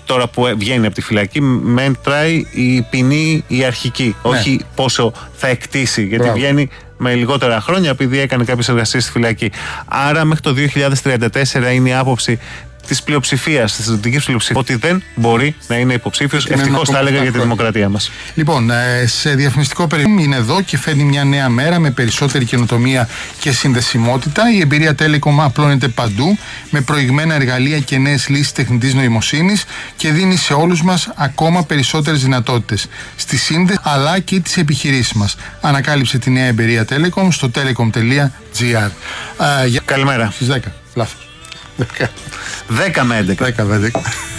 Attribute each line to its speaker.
Speaker 1: τώρα που βγαίνει από τη φυλακή, μέτράει η ποινή η αρχική, όχι πόσο θα εκτίσει, γιατί βγαίνει με λιγότερα χρόνια επειδή έκανε κάποιες εργασίες στη φυλακή. Άρα μέχρι το 2034 είναι η άποψη της πλειοψηφίας, της δυτικής πλειοψηφίας, ότι δεν μπορεί να είναι υποψήφιος. Ευτυχώς θα έλεγα για τη δημοκρατία μας.
Speaker 2: Λοιπόν, σε διαφημιστικό περιεχόμενο είναι εδώ και φέρνει μια νέα μέρα με περισσότερη καινοτομία και συνδεσιμότητα. Η εμπειρία Telecom απλώνεται παντού με προηγμένα εργαλεία και νέες λύσεις τεχνητής νοημοσύνης και δίνει σε όλους μας ακόμα περισσότερες δυνατότητες στη σύνδεση αλλά και τις επιχειρήσεις μας. Ανακάλυψε τη νέα εμπειρία Telecom στο telecom.gr.
Speaker 1: Καλημέρα.
Speaker 2: Στις 10. Λάθος.
Speaker 1: 10 με 11.
Speaker 2: 10 με 11.